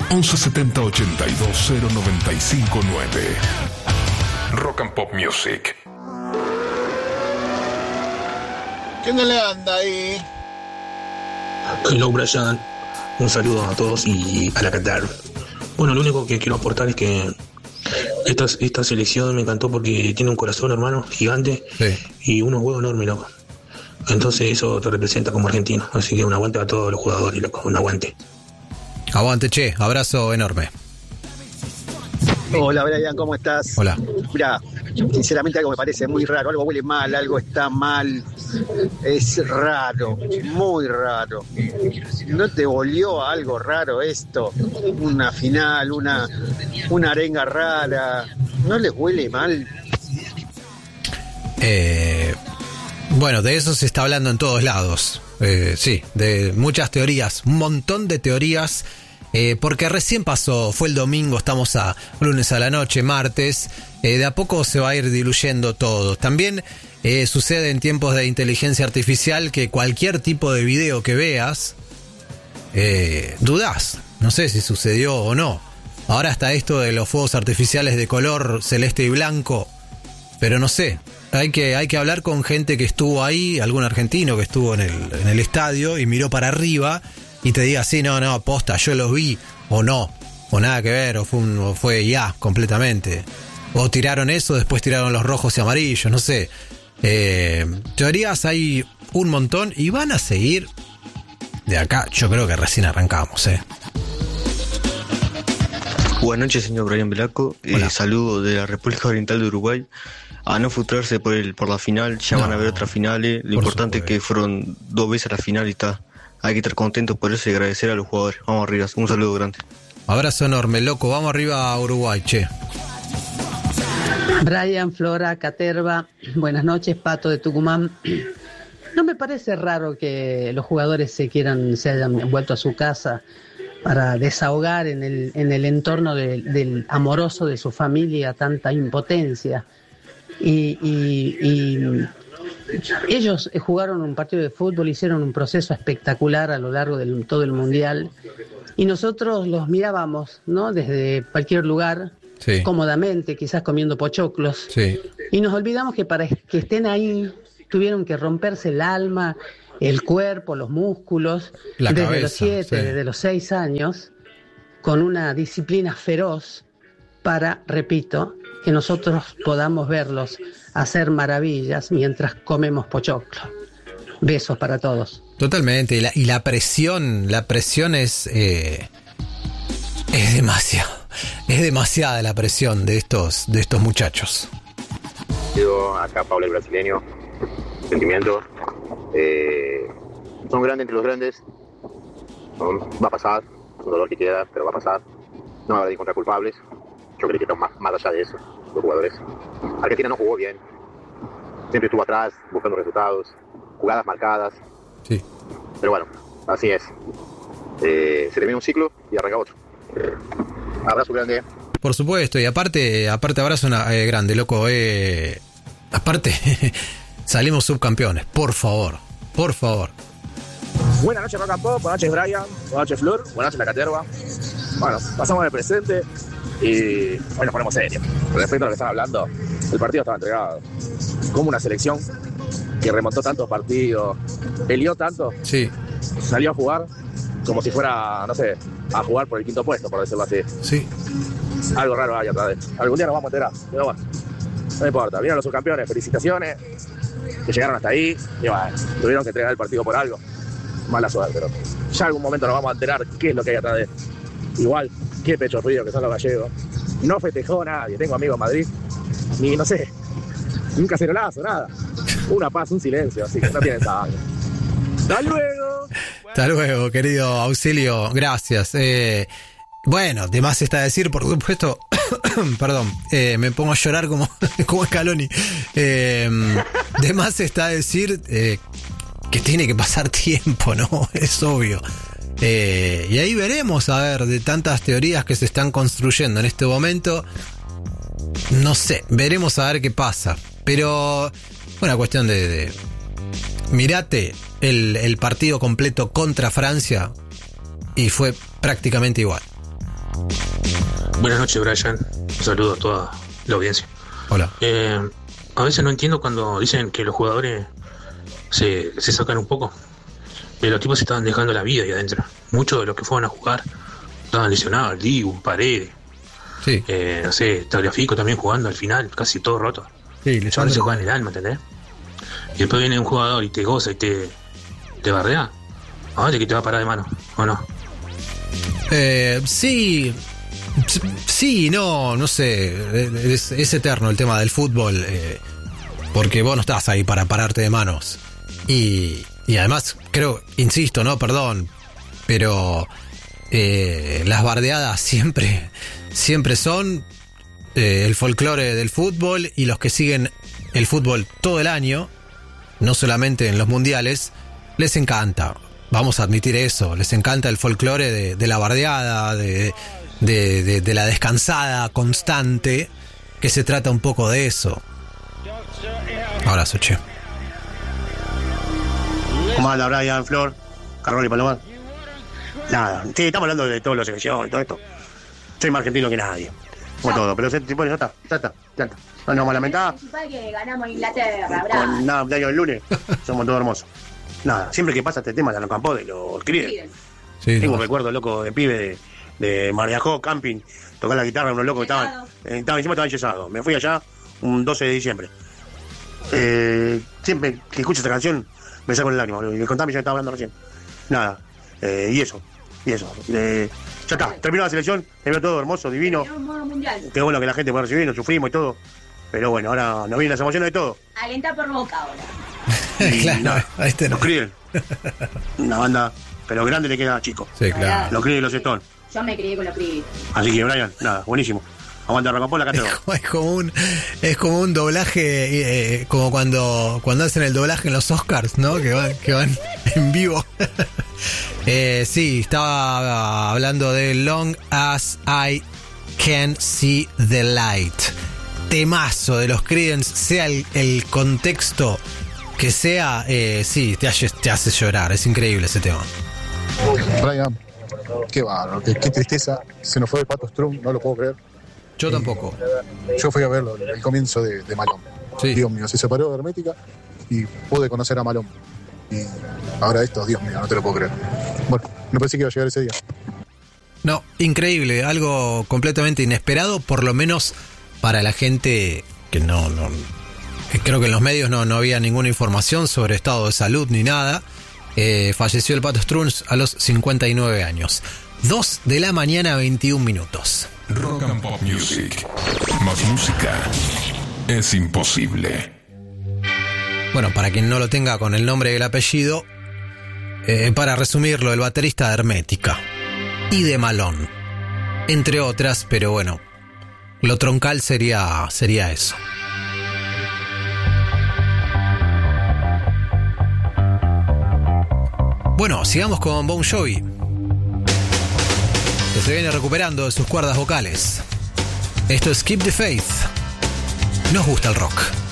1170 82 0959. Rock and Pop Music. ¿Quién le anda ahí? Hello, Brian. Un saludo a todos y a la Qatar. Bueno, lo único que quiero aportar es que esta selección me encantó porque tiene un corazón, hermano, gigante, sí, y unos huevos enormes, loco. Entonces eso te representa como argentino. Así que un aguante a todos los jugadores, loco, un aguante. Aguante, che, abrazo enorme. Hola, Brian, ¿cómo estás? Hola. Mirá, sinceramente algo me parece muy raro, algo huele mal, algo está mal, es raro, muy raro. ¿No te volvió algo raro esto? Una final, una arenga rara, ¿no les huele mal? Bueno, de eso se está hablando en todos lados, sí, de muchas teorías, un montón de teorías. Porque recién pasó, fue el domingo, estamos a lunes a la noche, martes, de a poco se va a ir diluyendo todo. También sucede en tiempos de inteligencia artificial que cualquier tipo de video que veas, dudás, no sé si sucedió o no. Ahora está esto de los fuegos artificiales de color celeste y blanco, pero no sé, hay que hablar con gente que estuvo ahí, algún argentino que estuvo en el estadio y miró para arriba y te diga, sí, no, posta, yo los vi, o no, o nada que ver, o fue ya, completamente. O tiraron eso, después tiraron los rojos y amarillos, no sé. Teorías hay un montón y van a seguir de acá, yo creo que recién arrancamos, Buenas noches, señor Brian Belaco. Saludo de la República Oriental de Uruguay. A no frustrarse por la final, ya van a haber otras finales. Lo importante es que fueron 2 veces a la final y está. Hay que estar contentos por eso y agradecer a los jugadores. Vamos arriba, un saludo grande. Abrazo enorme, loco. Vamos arriba a Uruguay, che. Brian, Flora, Caterva, buenas noches, Pato de Tucumán. No me parece raro que los jugadores se hayan vuelto a su casa para desahogar en el entorno del amoroso de su familia tanta impotencia. Y ellos jugaron un partido de fútbol, hicieron un proceso espectacular a lo largo de todo el mundial y nosotros los mirábamos, ¿no? Desde cualquier lugar, sí, cómodamente, quizás comiendo pochoclos, sí, y nos olvidamos que para que estén ahí tuvieron que romperse el alma, el cuerpo, los músculos, desde los 7, sí, desde los 6 años, con una disciplina feroz para, repito, que nosotros podamos verlos hacer maravillas mientras comemos pochoclo. Besos para todos. Totalmente, y la presión es demasiada la presión de estos muchachos. Acá Pablo el brasileño, sentimiento, son grandes entre los grandes, va a pasar, es un dolor que queda, pero va a pasar, no va a haber contra culpables. Yo creo que estamos más allá de eso, los jugadores. Argentina no jugó bien, siempre estuvo atrás, buscando resultados, jugadas marcadas. Sí. Pero bueno, así es. Se termina un ciclo y arranca otro. Abrazo grande. Por supuesto, y aparte abrazo grande, loco. Aparte, salimos subcampeones, por favor. Buenas noches, Rock and Pop, buenas noches, Brian, buenas noches, Flor, buenas noches, La Caterva. Bueno, pasamos al presente. Y hoy nos ponemos serios. Respecto a lo que están hablando, el partido estaba entregado. Como una selección que remontó tantos partidos, peleó tanto, sí, salió a jugar como si fuera, no sé, a jugar por el 5º puesto, por decirlo así. Sí. Algo raro hay atrás de esto. Algún día nos vamos a enterar, pero bueno, no importa. Vinieron los subcampeones, felicitaciones, que llegaron hasta ahí, y bueno, tuvieron que entregar el partido por algo. Mala suerte, pero ya algún momento nos vamos a enterar qué es lo que hay atrás de esto. Igual, qué pecho frío que son los gallegos. No festejó nadie, tengo amigos en Madrid, ni no sé, ni un cacerolazo, nada. Una paz, un silencio, así que no tienen sangre. ¡Hasta luego! Hasta luego, querido Auxilio, gracias. Bueno, de más está decir, por supuesto, perdón, me pongo a llorar como Scaloni. De más está decir que tiene que pasar tiempo, ¿no? Es obvio. Y ahí veremos, a ver, de tantas teorías que se están construyendo en este momento, no sé, veremos a ver qué pasa. Pero una cuestión de mirate el partido completo contra Francia y fue prácticamente igual. Buenas noches, Brian. Un saludo a toda la audiencia. Hola. A veces no entiendo cuando dicen que los jugadores se sacan un poco. Pero los tipos se estaban dejando la vida ahí adentro. Muchos de los que fueron a jugar estaban lesionados, el Dibu, Paredes. Sí. No sé, Tagliafico también jugando al final, casi todo roto. Sí, se juegan el alma, ¿entendés? Y después viene un jugador y te goza y te bardea. Oye, que te va a parar de mano, ¿o no? Sí, no sé. Es eterno el tema del fútbol. Porque vos no estás ahí para pararte de manos. Y además, insisto, no, perdón, pero las bardeadas siempre son el folclore del fútbol, y los que siguen el fútbol todo el año, no solamente en los mundiales, les encanta. Vamos a admitir eso, les encanta el folclore de la bardeada, de la descansada constante, que se trata un poco de eso. Abrazo, che. ¿Cómo anda Brian, Flor, Carrol y Palomar? Nada, sí, estamos hablando de todos los selecciones, todo esto. Soy más argentino que nadie, como todo, pero bueno, ya está. No nos lamentamos. Que ganamos Inglaterra, bravo. Con nada, cumpleaños el lunes, somos todos hermosos. Nada, siempre que pasa este tema, la Campos lo escriben. Sí, tengo un recuerdo loco de pibe de Mariajó, camping, tocar la guitarra, unos locos que estaban yesados. Me fui allá un 12 de diciembre. Siempre que escucho esta canción me saco el lágrima. Y contame, ya estaba hablando recién. Nada, y eso. Ya está, terminó la selección, terminó todo hermoso, divino. Qué bueno que la gente pueda recibir, nos sufrimos y todo. Pero bueno, ahora nos vienen las emociones de todo. Alentá por Boca ahora. Claro, nada, nos críen. Una banda, pero grande le queda chico. Sí, claro. Los críen y los Stones. Yo me crié con los críes. Así que Brian, nada, buenísimo. Aguanta Rocampó la cátedra. Es como un doblaje, como cuando hacen el doblaje en los Oscars, ¿no? Que van en vivo. Sí, estaba hablando de Long As I Can See the Light. Temazo de los Creedence, sea el contexto que sea, sí, te hace llorar. Es increíble ese tema. Brian, qué bárbaro, qué tristeza. Se nos fue el Pato Strong, no lo puedo creer. Yo tampoco. Yo fui a verlo, el comienzo de Malón. Sí. Dios mío, se separó de Hermética y pude conocer a Malón. Y ahora esto, Dios mío, no te lo puedo creer. Bueno, no pensé que iba a llegar ese día. No, increíble, algo completamente inesperado, por lo menos para la gente que no creo que en los medios no había ninguna información sobre estado de salud ni nada. Falleció el Pato Strunz a los 59 años. 2 de la mañana, 21 minutos. Rock and Pop Music. Más música es imposible. Bueno, para quien no lo tenga con el nombre y el apellido, para resumirlo, el baterista de Hermética y de Malón, entre otras, pero bueno, lo troncal sería eso. Bueno, sigamos con Bon Jovi, que se viene recuperando de sus cuerdas vocales. Esto es Keep the Faith. Nos gusta el rock.